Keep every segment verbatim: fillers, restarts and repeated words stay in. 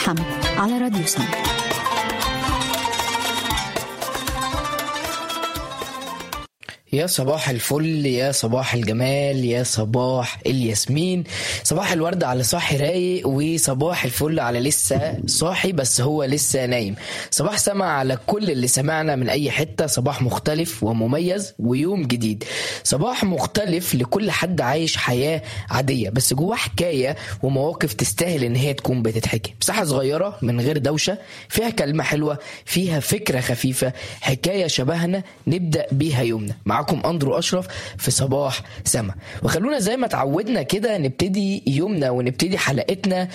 الحمل على راديو سم. يا صباح الفل، يا صباح الجمال، يا صباح الياسمين، صباح الورد على صاحي رايق، وصباح الفل على لسه صاحي بس هو لسه نايم. صباح سما على كل اللي سمعنا من اي حتة. صباح مختلف ومميز ويوم جديد. صباح مختلف لكل حد عايش حياة عادية بس جواه حكاية ومواقف تستاهل ان هي تكون بتتحكي. مساحة صغيرة من غير دوشة، فيها كلمة حلوة، فيها فكرة خفيفة، حكاية شبهنا نبدأ بيها يومنا. معكم أندرو أشرف في صباح سما، وخلونا زي ما تعودنا كده نبتدي يومنا ونبتدي حلقتنا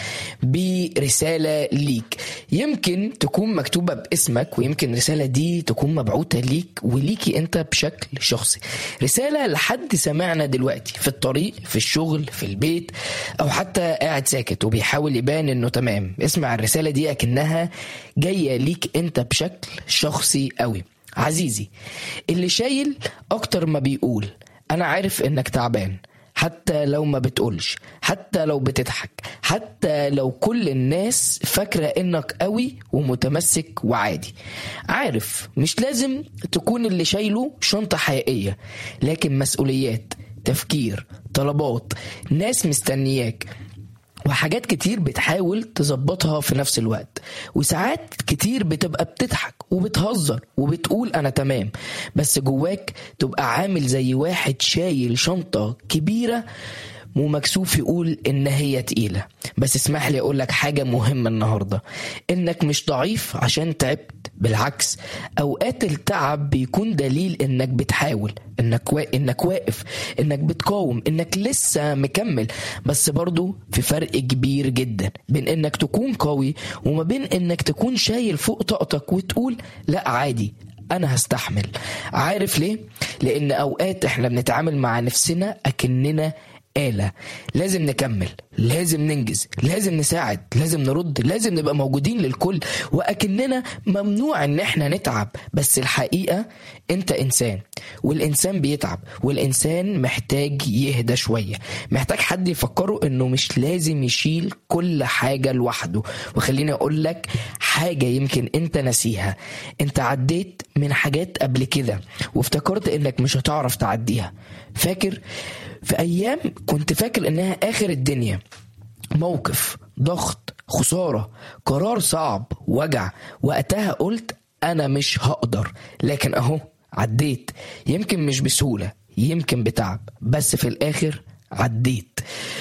برسالة ليك. يمكن تكون مكتوبة باسمك، ويمكن رسالة دي تكون مبعوثة ليك وليكي انت بشكل شخصي. رسالة لحد سمعنا دلوقتي في الطريق، في الشغل، في البيت، او حتى قاعد ساكت وبيحاول يبان انه تمام. اسمع الرسالة دي اكنها جاية ليك انت بشكل شخصي قوي. عزيزي اللي شايل اكتر ما بيقول، انا عارف انك تعبان، حتى لو ما بتقولش، حتى لو بتضحك، حتى لو كل الناس فاكرة انك قوي ومتمسك وعادي. عارف مش لازم تكون اللي شايله شنطة حقيقية، لكن مسؤوليات، تفكير، طلبات، ناس مستنياك، وحاجات كتير بتحاول تظبطها في نفس الوقت. وساعات كتير بتبقى بتضحك وبتهزر وبتقول أنا تمام، بس جواك تبقى عامل زي واحد شايل شنطة كبيرة ومكسوف يقول إن هي تقيلة. بس اسمح لي أقولك حاجة مهمة النهاردة، إنك مش ضعيف عشان تعبت. بالعكس، أوقات التعب بيكون دليل إنك بتحاول، إنك, وا... إنك واقف، إنك بتقاوم، إنك لسه مكمل. بس برضو في فرق كبير جدا بين إنك تكون قوي وما بين إنك تكون شايل فوق طاقتك وتقول لا عادي أنا هستحمل. عارف ليه؟ لأن أوقات إحنا بنتعامل مع نفسنا أكننا آلة، لازم نكمل، لازم ننجز، لازم نساعد، لازم نرد، لازم نبقى موجودين للكل، وأكننا ممنوع ان احنا نتعب. بس الحقيقة انت انسان، والانسان بيتعب، والانسان محتاج يهدى شوية، محتاج حد يفكره انه مش لازم يشيل كل حاجة لوحده. وخليني اقول لك حاجة يمكن انت نسيها، انت عديت من حاجات قبل كده وافتكرت انك مش هتعرف تعديها. فاكر في ايام كنت فاكر انها اخر الدنيا، موقف، ضغط، خسارة، قرار صعب، وجع، وقتها قلت انا مش هقدر. لكن اهو عديت، يمكن مش بسهولة، يمكن بتعب، بس في الاخر عديت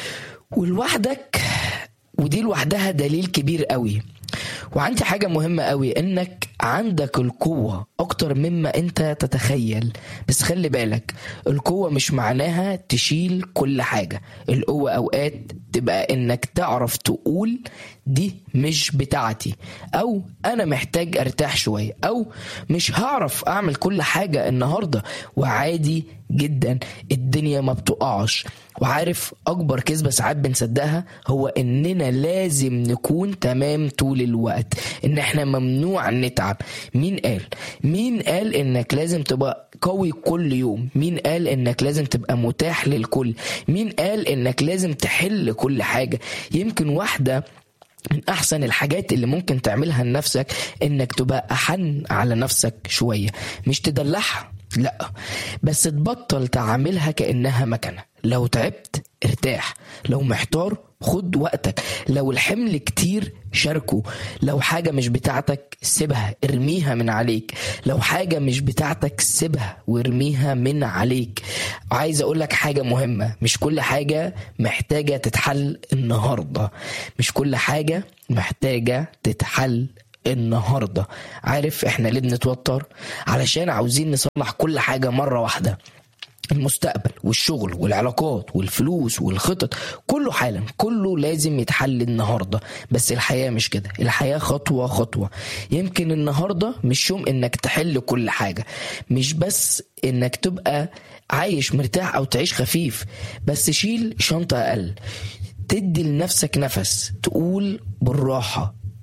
ولوحدك. ودي لوحدها دليل كبير قوي. وعندي حاجة مهمة قوي، انك عندك القوة اكتر مما انت تتخيل. بس خلي بالك، القوة مش معناها تشيل كل حاجة. القوة اوقات تبقى انك تعرف تقول دي مش بتاعتي، او انا محتاج ارتاح شوية، او مش هعرف اعمل كل حاجة النهاردة. وعادي جدا، الدنيا ما بتقعش. وعارف اكبر كذبة ساعات بنصدقها هو اننا لازم نكون تمام طول الوقت، ان احنا ممنوع نتعب. مين قال مين قال انك لازم تبقى قوي كل يوم؟ مين قال انك لازم تبقى متاح للكل؟ مين قال انك لازم تحل كل حاجة؟ يمكن واحدة من احسن الحاجات اللي ممكن تعملها لنفسك انك تبقى احن على نفسك شوية، مش تدلعها، لا، بس تبطل تعاملها كأنها مكنة. لو تعبت ارتاح، لو محتار خد وقتك، لو الحمل كتير شاركه، لو حاجة مش بتاعتك سيبها ارميها من عليك، لو حاجة مش بتاعتك سيبها وارميها من عليك. عايز اقولك حاجة مهمة، مش كل حاجة محتاجة تتحل النهاردة، مش كل حاجة محتاجة تتحل النهاردة. عارف احنا ليه بنتوتر؟ علشان عاوزين نصلح كل حاجة مرة واحدة. المستقبل والشغل والعلاقات والفلوس والخطط، كله حالا، كله لازم يتحل النهاردة. بس الحياة مش كده، الحياة خطوة خطوة. يمكن النهاردة مش يوم انك تحل كل حاجة، مش بس انك تبقى عايش مرتاح او تعيش خفيف، بس شيل شنطة اقل، تدي لنفسك نفس، تقول بالراحة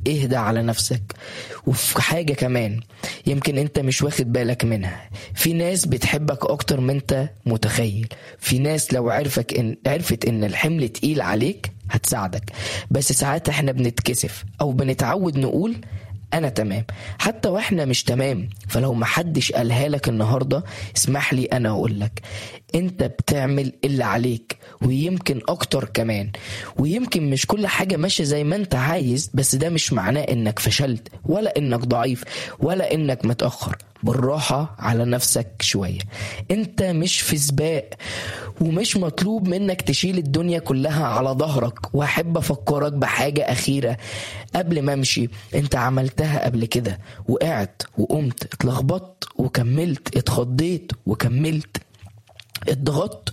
اهدى على نفسك. وفي حاجة كمان يمكن انت مش واخد بالك منها، في ناس بتحبك اكتر من انت متخيل. في ناس لو عرفك ان عرفت ان الحمل تقيل عليك هتساعدك، بس ساعات احنا بنتكسف او بنتعود نقول انا تمام حتى واحنا مش تمام. فلو محدش قالها لك النهاردة اسمح لي انا اقول لك، انت بتعمل اللي عليك ويمكن اكتر كمان. ويمكن مش كل حاجة ماشية زي ما انت عايز، بس ده مش معناه انك فشلت ولا انك ضعيف ولا انك متأخر. بالراحة على نفسك شوية، انت مش في سباق ومش مطلوب منك تشيل الدنيا كلها على ظهرك. واحب افكرك بحاجة اخيرة قبل ما امشي، انت عملتها قبل كده، وقعت وقمت، اتلخبطت وكملت، اتخضيت وكملت، اتضغطت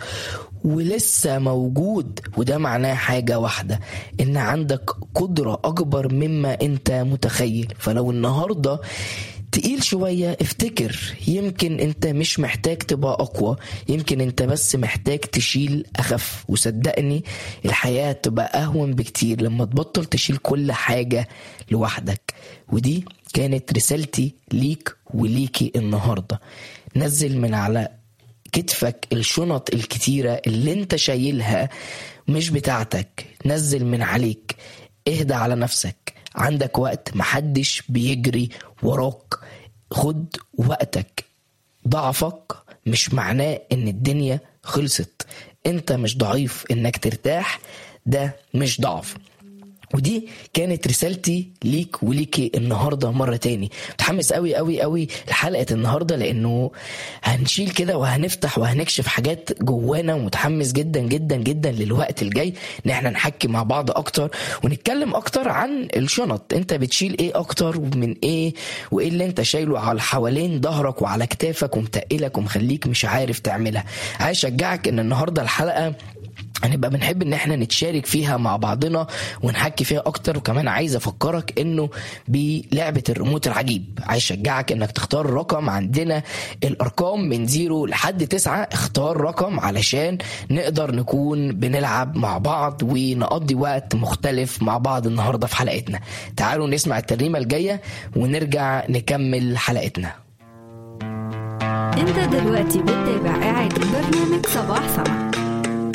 ولسه موجود. وده معناه حاجة واحدة، ان عندك قدرة اكبر مما انت متخيل. فلو النهاردة تقيل شوية افتكر، يمكن انت مش محتاج تبقى اقوى، يمكن انت بس محتاج تشيل اخف. وصدقني الحياة تبقى اهون بكتير لما تبطل تشيل كل حاجة لوحدك. ودي كانت رسالتي ليك وليكي النهاردة. نزل من على كتفك الشنط الكتيرة اللي انت شايلها مش بتاعتك، نزل من عليك، اهدى على نفسك، عندك وقت، محدش بيجري وراك، خد وقتك. ضعفك مش معناه ان الدنيا خلصت، انت مش ضعيف، انك ترتاح ده مش ضعف. ودي كانت رسالتي ليك وليكي النهاردة مرة تاني. متحمس قوي قوي قوي لحلقة النهاردة، لانه هنشيل كده وهنفتح وهنكشف حاجات جوانا، ومتحمس جدا جدا جدا للوقت الجاي ان احنا نحكي مع بعض اكتر ونتكلم اكتر عن الشنط. انت بتشيل ايه اكتر ومن ايه، وايه اللي انت شايله على حوالين ظهرك وعلى كتافك ومتقلك ومخليك مش عارف تعملها. عايز اشجعك ان النهاردة الحلقة هنبقى بنحب ان احنا نتشارك فيها مع بعضنا ونحكي فيها اكتر. وكمان عايز افكرك انه بلعبة الريموت العجيب، عايز اشجعك انك تختار رقم. عندنا الارقام من زيرو لحد تسعة، اختار رقم علشان نقدر نكون بنلعب مع بعض ونقضي وقت مختلف مع بعض النهاردة في حلقتنا. تعالوا نسمع الترنيمة الجاية ونرجع نكمل حلقتنا. انت دلوقتي بتتابع إعادة برنامج صباح سما.